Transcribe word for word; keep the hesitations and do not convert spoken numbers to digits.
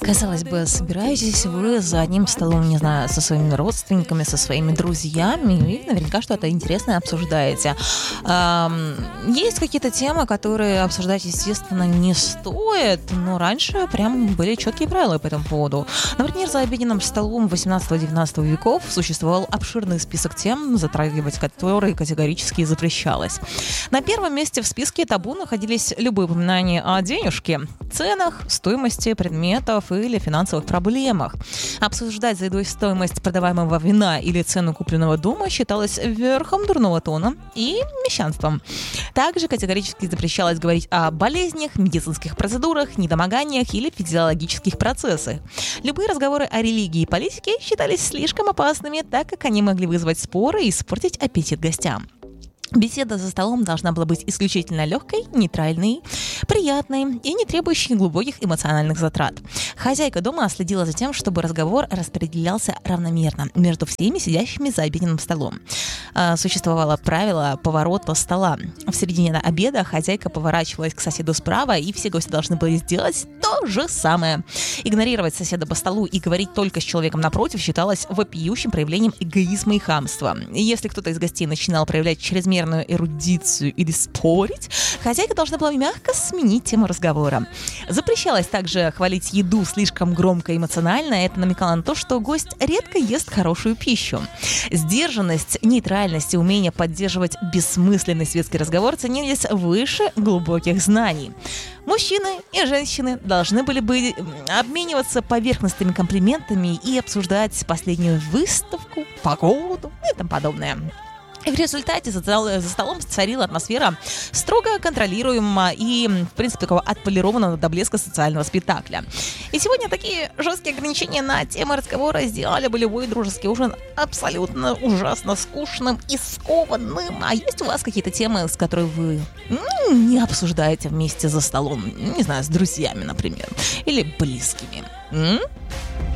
Казалось бы, собираетесь вы за одним столом, не знаю, со своими родственниками, со своими друзьями, и наверняка что-то интересное обсуждаете. Эм, есть какие-то темы, которые обсуждать, естественно, не стоит, но раньше прям были четкие правила по этому поводу. Например, за обеденным столом восемнадцатого-девятнадцатого веков существовал обширный список тем, затрагивать которые категорически запрещалось. На первом месте в списке табу находились любые упоминания о денежке, ценах, стоимости предметов или финансовых проблемах. Обсуждать за едой стоимость продаваемого вина или цену купленного дома считалось верхом дурного тона и мещанством. Также категорически запрещалось говорить о болезнях, медицинских процедурах, недомоганиях или физиологических процессах. Любые разговоры о религии и политике считались слишком опасными, так как они могли вызвать споры и испортить аппетит гостям. Беседа за столом должна была быть исключительно легкой, нейтральной, приятной и не требующей глубоких эмоциональных затрат. Хозяйка дома следила за тем, чтобы разговор распределялся равномерно между всеми сидящими за обеденным столом. Существовало правило поворота стола. В середине обеда хозяйка поворачивалась к соседу справа, и все гости должны были сделать то же самое. Игнорировать соседа по столу и говорить только с человеком напротив считалось вопиющим проявлением эгоизма и хамства. И если кто-то из гостей начинал проявлять чрезмерную эрудицию или спорить, хозяйка должна была мягко сменить тему разговора. Запрещалось также хвалить еду слишком громко и эмоционально. Это намекало на то, что гость редко ест хорошую пищу. Сдержанность, нейтральность и умение поддерживать бессмысленный светский разговор ценились выше глубоких знаний. Мужчины и женщины должны были бы обмениваться поверхностными комплиментами и обсуждать последнюю выставку, погоду и тому подобное. И в результате за, за столом царила атмосфера строго контролируемого и, в принципе, такого отполированного до блеска социального спектакля. И сегодня такие жесткие ограничения на темы разговора сделали бы любой дружеский ужин абсолютно ужасно скучным и скованным. А есть у вас какие-то темы, с которыми вы м- не обсуждаете вместе за столом? Не знаю, с друзьями, например, или близкими? М?